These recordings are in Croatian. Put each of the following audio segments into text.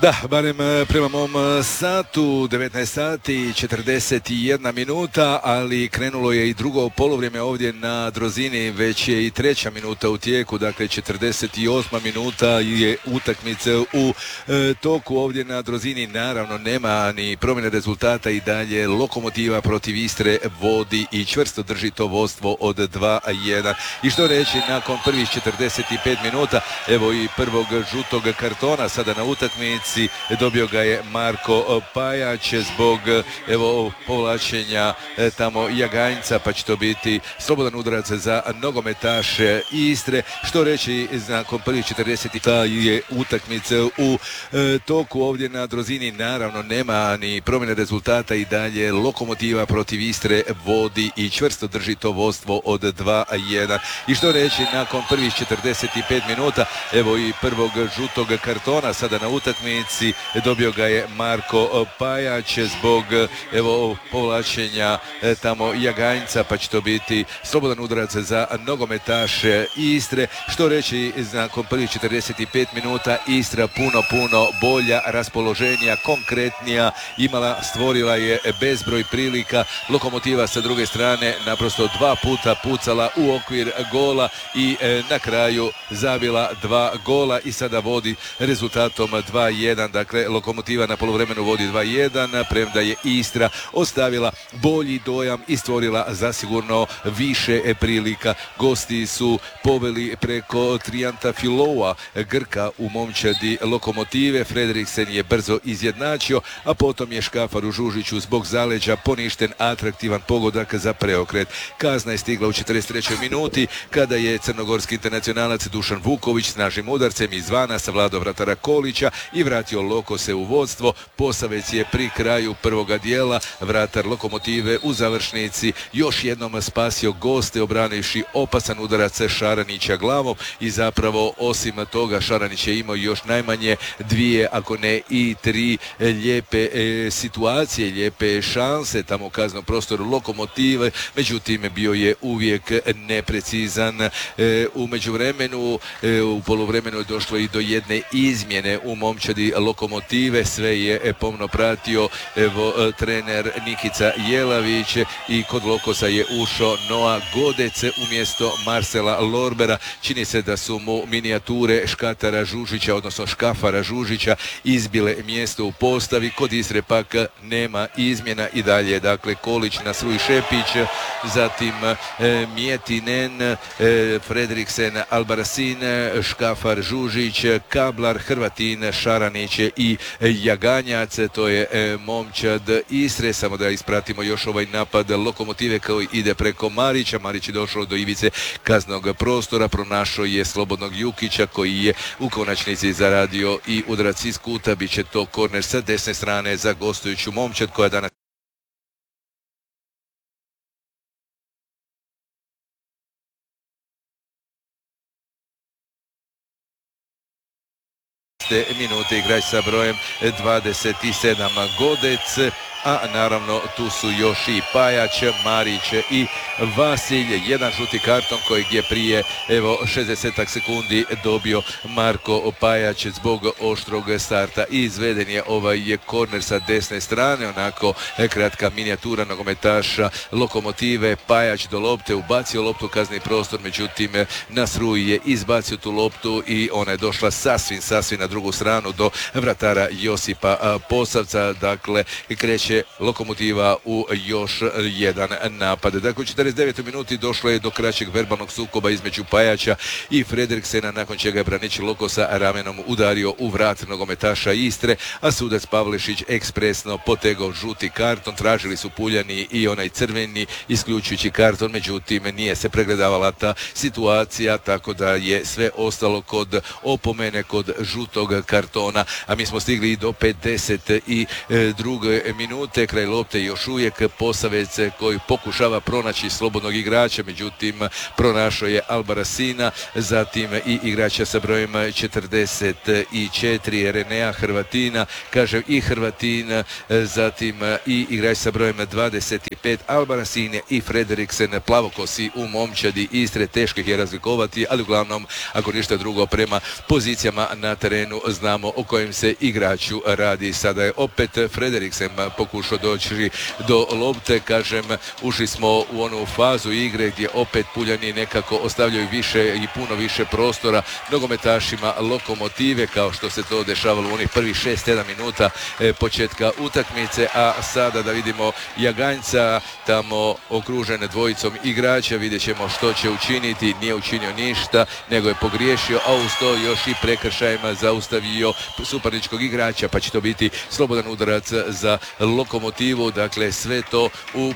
Da, barem prema mom satu, 19 sati i 41 minuta, ali krenulo je i drugo polovrijeme ovdje na Drozini, već je i treća minuta u tijeku, dakle 48 minuta je utakmice u toku ovdje na Drozini. Naravno, nema ni promjene rezultata i dalje Lokomotiva protiv Istre vodi i čvrsto drži to vodstvo od 2-1. I što reći nakon prvih 45 minuta, evo i prvog žutog kartona sada na utakmici. Dobio ga je Marko Pajać zbog povlačenja tamo Jaganjca, pa će to biti slobodan udarac za nogometaše Istre. Što reći nakon prvih 40 je utakmice u toku ovdje na Drozini. Naravno, nema ni promjene rezultata i dalje Lokomotiva protiv Istre vodi i čvrsto drži to vodstvo od 2-1. I što reći nakon prvih 45 minuta, evo i prvog žutog kartona sada na utakmici. Dobio ga je Marko Pajać zbog povlačenja tamo Jaganjca, pa će to biti slobodan udarac za nogometaše Istre. Što reći nakon prvih 45 minuta, Istra puno bolja, raspoloženija, konkretnija, stvorila je bezbroj prilika. Lokomotiva sa druge strane naprosto dva puta pucala u okvir gola i na kraju zabila 2 gola i sada vodi rezultatom 2-1. Dakle, Lokomotiva na poluvremenu vodi 2-1, premda je Istra ostavila bolji dojam i stvorila zasigurno više prilika. Gosti su poveli preko Trijanta Filoua, Grka u momčadi Lokomotive. Frederiksen je brzo izjednačio, a potom je Škafaru Žužiću zbog zaleđa poništen atraktivan pogodak za preokret. Kazna je stigla u 43. minuti kada je crnogorski internacionalac Dušan Vuković snažnim udarcem izvana savladao vratara Kolića i vratio Lokose u vodstvo. Posavec je pri kraju prvoga dijela vratar Lokomotive u završnici još jednom spasio goste obranivši opasan udarac Šaranića glavom i zapravo osim toga Šaranić je imao još najmanje 2, ako ne i 3 lijepe situacije, lijepe šanse tamo u kaznom prostoru Lokomotive, međutim bio je uvijek neprecizan. U međuvremenu, u poluvremenu je došlo i do jedne izmjene u momčadi Lokomotive, sve je pomno pratio trener Nikica Jelavić i kod Lokosa je ušao Noa Godec umjesto Marcela Lorbera. Čini se da su mu minijature Škatara Žužića, odnosno Škafara Žužića izbile mjesto u postavi. Kod Istre pak nema izmjena i dalje, dakle Kolić, Nasruj Šepić, zatim Mjetinen, Frederiksen, Albarasin, Škafar Žužić, Kablar, Hrvatin, Šaranić i Jaganjac. To je momčad Istre. Samo da ispratimo još ovaj napad Lokomotive koji ide preko Marića. Marić je došao do ivice kaznog prostora, pronašao je slobodnog Jukića koji je u konačnici zaradio i udarac iz kuta. Biće to korner sa desne strane za gostujuću momčad koja danas minute igrač sa brojem 27 Godec, a naravno tu su još i Pajać, Marić i Vasilj. Jedan žuti karton kojeg je prije 60 sekundi dobio Marko Pajać zbog oštrog starta. I izveden je ovaj korner sa desne strane, onako kratka minijatura nogometaša Lokomotive. Pajać do lopte, ubacio loptu u kazni prostor, međutim Nasruj je izbacio tu loptu i ona je došla sasvim na drugu stranu do vratara Josipa Posavca. Dakle, kreće Lokomotiva u još jedan napad. Dakle, u 49. minuti došlo je do kraćeg verbalnog sukoba između Pajača i Frederiksena, nakon čega je branič Lokosa ramenom udario u vrat nogometaša Istre, a sudac Pavlešić ekspresno potegao žuti karton. Tražili su puljani i onaj crveni isključujući karton, međutim nije se pregledavala ta situacija, tako da je sve ostalo kod opomene, kod žutog kartona, a mi smo stigli i do 52. minute. minute, kraj lopte još uvijek Posavec koji pokušava pronaći slobodnog igrača, međutim pronašao je Albarracina, zatim i igrača sa brojem 44 Renea Hrvatina, kažem i Hrvatin, zatim i igrač sa brojem 25 Albarracin i Frederiksen, plavokosi u momčadi Istre, teško ih je razlikovati, ali uglavnom ako ništa drugo prema pozicijama na terenu znamo o kojem se igraču radi. Sada je opet Frederiksen pokušao doći do lopte, kažem ušli smo u onu fazu igre gdje opet Puljani nekako ostavljaju više i puno više prostora nogometašima Lokomotive, kao što se to dešavalo u onih prvih 6-7 minuta početka utakmice, a sada da vidimo Jaganjca tamo okružen dvojicom igrača, vidjet ćemo što će učiniti, nije učinio ništa, nego je pogriješio, a uz to još i prekršajima zaustavio suparničkog igrača, pa će to biti slobodan udarac za Lokomotivu, dakle sve to u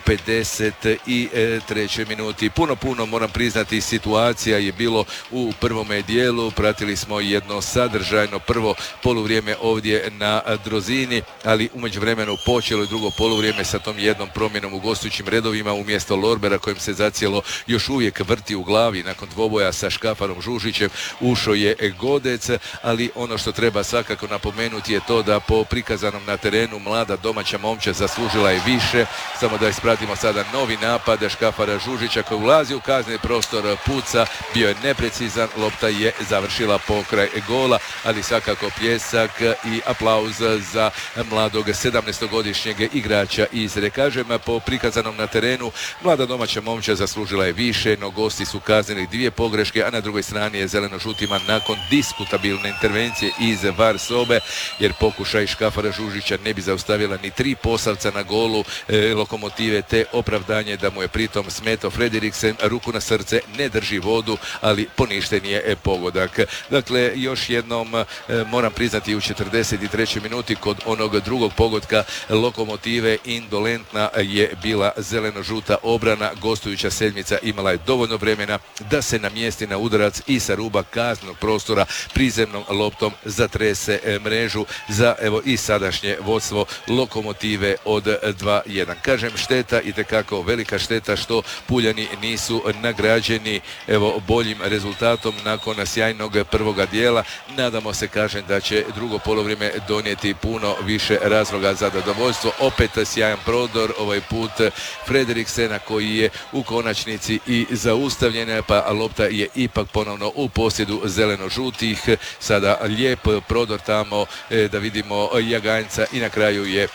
53. minuti. Puno moram priznati, situacija je bilo u prvome dijelu, pratili smo jedno sadržajno prvo poluvrijeme ovdje na Drozini, ali u međuvremenu počelo je drugo poluvrijeme sa tom jednom promjenom u gostujućim redovima, umjesto Lorbera kojem se zacijelo još uvijek vrti u glavi nakon dvoboja sa Škafarom Žužićem, ušao je Godec, ali ono što treba svakako napomenuti je to da po prikazanom na terenu mlada domaća momčad zaslužila je više. Samo da ispratimo sada novi napad Škafara Žužića koji ulazi u kazneni prostor, puca, bio je neprecizan, lopta je završila pokraj gola, ali svakako pljesak i aplauz za mladog 17-godišnjeg igrača Istre. Kažem, po prikazanom na terenu mlada domaća momčad zaslužila je više, no gosti su kaznili dvije pogreške, a na drugoj strani je zeleno-žutima nakon diskutabilne intervencije iz VAR sobe, jer pokušaj Škafara Žužića ne bi zaustavila ni 3 Posavca na golu Lokomotive, te opravdanje da mu je pritom smetao Frederiksen, ruku na srce, ne drži vodu, ali poništen je pogodak. Dakle, još jednom moram priznati, u 43. minuti kod onog drugog pogotka Lokomotive indolentna je bila zeleno-žuta obrana, gostujuća sedmica imala je dovoljno vremena da se namjesti na udarac i sa ruba kaznenog prostora prizemnom loptom zatrese mrežu za evo i sadašnje vodstvo Lokomotive od 2-1. Kažem, šteta, itekako velika šteta što Puljani nisu nagrađeni evo boljim rezultatom nakon sjajnog prvoga dijela. Nadamo se, kažem, da će drugo polovrijeme donijeti puno više razloga za zadovoljstvo. Opet sjajan prodor, ovaj put Frederiksena koji je u konačnici i zaustavljen, pa lopta je ipak ponovno u posjedu zeleno-žutih. Sada lijep prodor tamo da vidimo Jaganjca i na kraju je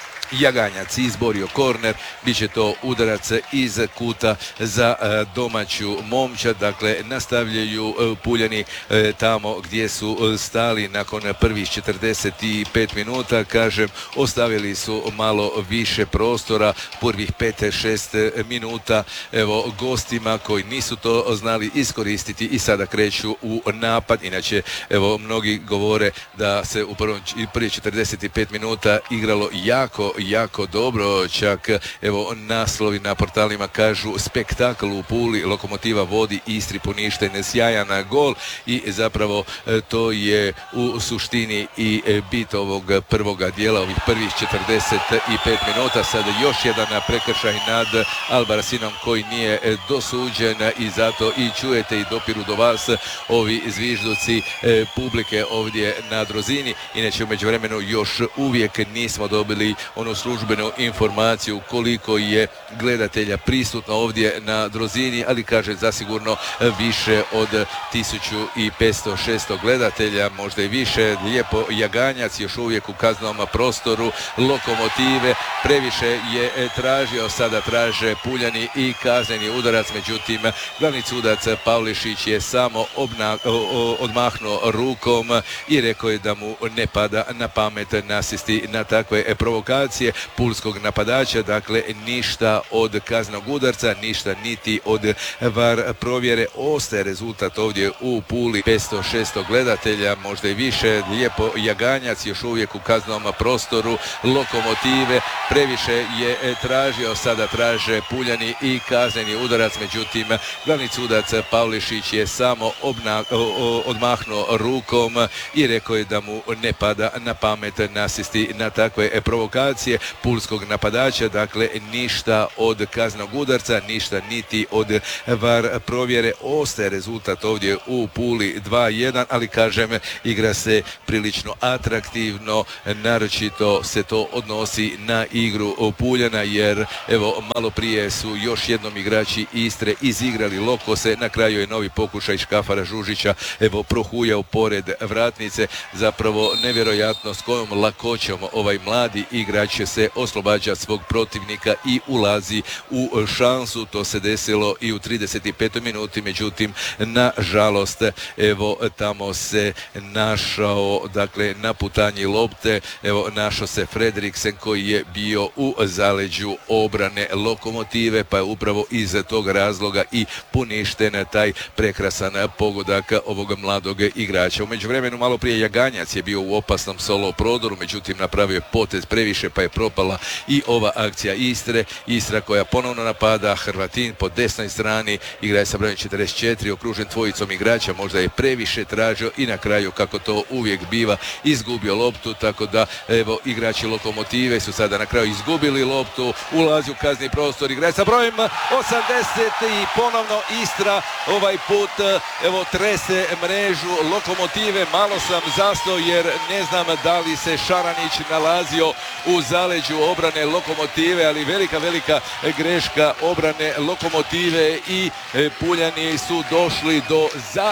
Jaganjac izborio korner, bit će to udarac iz kuta za domaću momčad. Dakle, nastavljaju Puljani tamo gdje su stali nakon prvih 45 minuta. Kažem, ostavili su malo više prostora prvih 5-6 minuta evo gostima koji nisu to znali iskoristiti i sada kreću u napad. Inače, evo mnogi govore da se u prvih 45 minuta igralo jako dobro, čak evo naslovi na portalima kažu spektakl u Puli, Lokomotiva vodi, Istri poništen sjajan gol i zapravo to je u suštini i bit ovog prvoga dijela, ovih prvih 45 minuta. Sada još jedan prekršaj nad Albarracinom koji nije dosuđen i zato i čujete i dopiru do vas ovi zvižduci publike ovdje na Drozini. Inače, u međuvremenu još uvijek nismo dobili onu službenu informaciju koliko je gledatelja prisutno ovdje na Drozini, ali kaže zasigurno više od 1500-600 gledatelja, možda i više. Lijepo Jaganjac još uvijek u kaznenom prostoru Lokomotive, previše je tražio, sada traže Puljani i kazneni udarac, međutim glavni sudac Pavlišić je samo odmahnuo rukom i rekao je da mu ne pada na pamet nasisti na takve provokacije pulskog napadača. Dakle, ništa od kaznenog udarca, ništa niti od VAR provjere. Ostaje rezultat ovdje u Puli, 500-600 gledatelja, možda i više. Lijepo Jaganjac još uvijek u kaznenom prostoru Lokomotive, previše je tražio, sada traže Puljani i kazneni udarac, međutim glavni sudac Pavlišić je samo odmahnuo rukom i rekao je da mu ne pada na pamet nasisti na takve provokacije. akcije pulskog napadača, dakle ništa od kaznenog udarca, ništa niti od VAR provjere. Ostaje rezultat ovdje u Puli 2-1, ali kažem, igra se prilično atraktivno, naročito se to odnosi na igru Puljana, jer evo malo prije su još jednom igrači Istre izigrali Lokose, na kraju je novi pokušaj Škafara Žužića evo prohujao pored vratnice. Zapravo nevjerojatno s kojom lakoćom ovaj mladi igrač se oslobađa svog protivnika i ulazi u šansu. To se desilo i u 35. minuti, međutim nažalost evo tamo se našao, dakle na putanji lopte, evo našao se Fredriksen koji je bio u zaleđu obrane Lokomotive, pa je upravo iz tog razloga i poništen taj prekrasan pogodak ovog mladog igrača. U međuvremenu malo prije Jaganjac je bio u opasnom solo prodoru, međutim napravio je potez previše, pa je propala i ova akcija Istre. Istra koja ponovno napada, Hrvatin po desnoj strani, igra je sa brojem 44, okružen dvojicom igrača, možda je previše tražio i na kraju, kako to uvijek biva, izgubio loptu, tako da evo igrači Lokomotive su sada na kraju izgubili loptu, ulazi u kazni prostor, igra je sa brojem 80 i ponovno Istra ovaj put evo trese mrežu Lokomotive. Malo sam zastao jer ne znam da li se Šaranić nalazio u zaleđu obrane Lokomotive, ali velika greška obrane Lokomotive i Puljani su došli do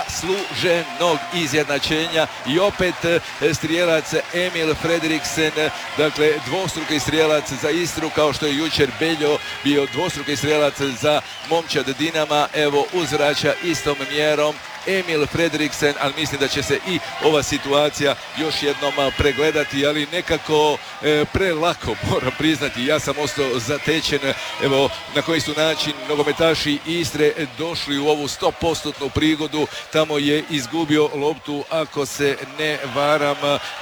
zasluženog izjednačenja i opet strijelac Emil Fredriksen, dakle dvostruki strijelac za Istru, kao što je jučer Beljo bio dvostruki strijelac za Momčad Dinama. Evo uzvraća istom mjerom Emil Fredriksen, ali mislim da će se i ova situacija još jednom pregledati, ali nekako prelako moram priznati. Ja sam ostao zatečen evo na koji su način nogometaši Istre došli u ovu 100% prigodu. Tamo je izgubio loptu, ako se ne varam,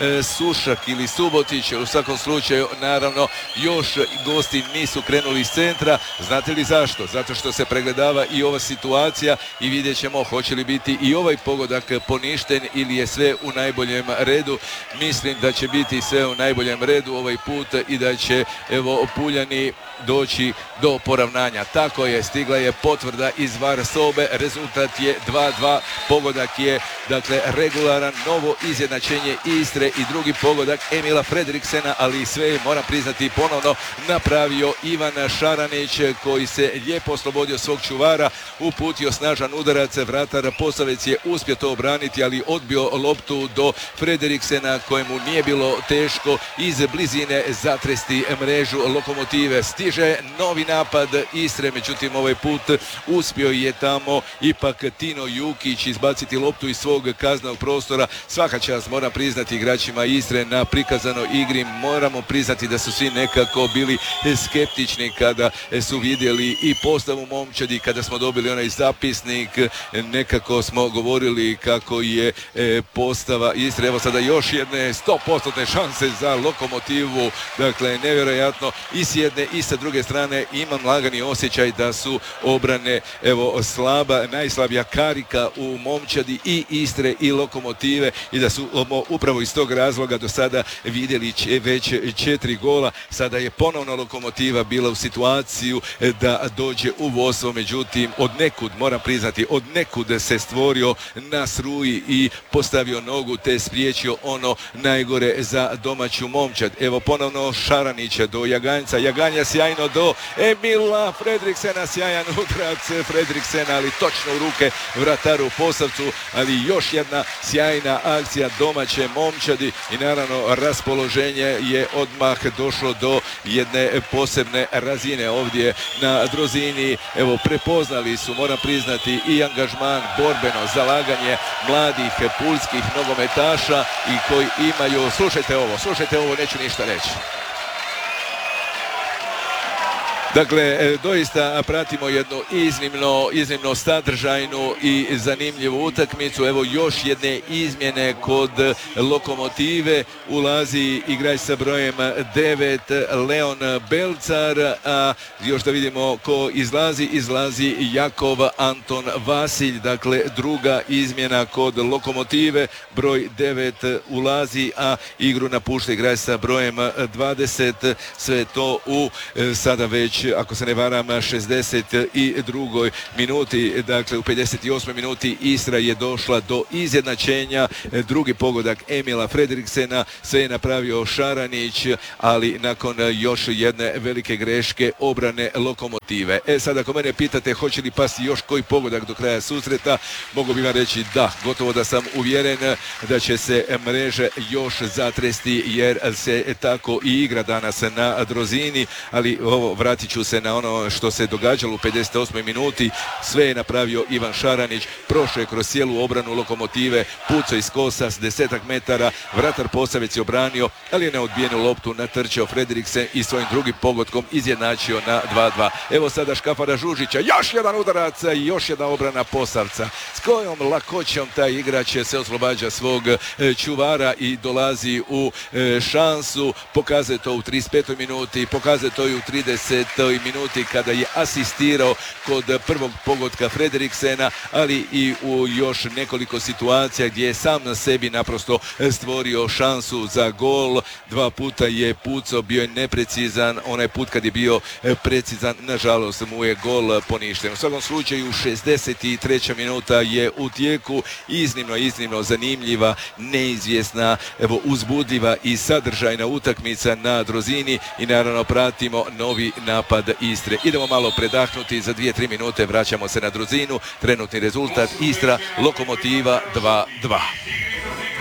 Sušak ili Subotić. U svakom slučaju naravno još gosti nisu krenuli iz centra. Znate li zašto? Zato što se pregledava i ova situacija i vidjet ćemo hoće li biti i ovaj pogodak poništen ili je sve u najboljem redu. Mislim da će biti sve u najboljem redu ovaj put i da će evo Puljani doći do poravnanja. Tako je, stigla je potvrda iz VAR sobe, rezultat je 2-2, pogodak je dakle regularan, novo izjednačenje Istre i drugi pogodak Emila Fredriksena, ali sve moram priznati ponovno napravio Ivan Šaranić koji se lijepo oslobodio svog čuvara, uputio snažan udarac, vratar Posavec je uspio to obraniti, ali odbio loptu do Fredriksena kojemu nije bilo teško iz blizine zatresti mrežu Lokomotive. Stiže novi napad Istre, međutim ovaj put uspio je tamo ipak Tino Jukić izbaciti loptu iz svog kaznenog prostora. Svaka čast moram priznati igračima Istre na prikazanoj igri. Moramo priznati da su svi nekako bili skeptični kada su vidjeli i postavu Momčadi, kada smo dobili onaj zapisnik, nekako smo govorili kako je postava Istre. Evo sada još jedne 100% šanse za Lokomotivu, dakle nevjerojatno i s jedne i sa druge strane. Imam lagani osjećaj da su obrane evo slaba, najslabija karika u Momčadi i Istre i Lokomotive i da su upravo iz tog razloga do sada vidjeli već 4 gola. Sada je ponovno Lokomotiva bila u situaciju da dođe u vodstvo, međutim od nekud, moram priznati, od nekud se stvorio na struji i postavio nogu te spriječio ono najgore za domaću Momčad. Evo ponovno Šaranića do Jaganjca, Jaganja sjajno do Emila Fredriksena, sjajan udarac Fredriksena, ali točno u ruke vrataru Posavcu, ali još jedna sjajna akcija domaće Momčadi i naravno raspoloženje je odmah došlo do jedne posebne razine ovdje na Drozini. Evo prepoznali su, moram priznati, i angažman, borbeno zalaganje mladih pulskih nogometaša i koji imaju, slušajte ovo, neću ništa reći. Dakle, doista pratimo jednu iznimno sadržajnu i zanimljivu utakmicu. Evo još jedne izmjene kod Lokomotive. Ulazi igrač sa brojem 9 Leon Belcar, a još da vidimo ko izlazi Jakov Anton Vasilj. Dakle, druga izmjena kod Lokomotive, broj 9 ulazi, a igru napušta igrač sa brojem 20. Sve to u sada već, ako se ne varam, 62. minuti. Dakle, u 58. minuti Istra je došla do izjednačenja. Drugi pogodak Emila Fredriksena, sve je napravio Šaranić, ali nakon još jedne velike greške obrane Lokomotive. Sad ako mene pitate hoće li pasti još koji pogodak do kraja susreta, mogu bi vam reći da, gotovo da sam uvjeren da će se mreže još zatresti, jer se tako i igra danas na Drozini, ali vratit ću se na ono što se događalo u 58. minuti. Sve je napravio Ivan Šaranić, prošao je kroz cijelu obranu Lokomotive, pucao iz kosa s 10 metara, vratar Posavec je obranio, ali je na odbijenu loptu natrčao Fredriksen i svojim drugim pogodkom izjednačio na 2-2. Evo sada Škafara Žužića, još jedan udarac i još jedna obrana Posavca. S kojom lakoćom taj igrač se oslobađa svog čuvara i dolazi u šansu. Pokazuje to u 35. minuti, pokazuje to i u 30. minuti kada je asistirao kod prvog pogotka Fredriksena, ali i u još nekoliko situacija gdje je sam na sebi naprosto stvorio šansu za gol. Dva puta je pucao, bio je neprecizan, onaj put kad je bio precizan, nažalost mu je gol poništen. U svakom slučaju 63. minuta je u tijeku, iznimno zanimljiva, neizvjesna, evo uzbudljiva i sadržajna utakmica na Drozini i naravno pratimo novi napad Istre. Idemo malo predahnuti, za 2-3 minute vraćamo se na Drozinu. Trenutni rezultat Istra Lokomotiva 2-2.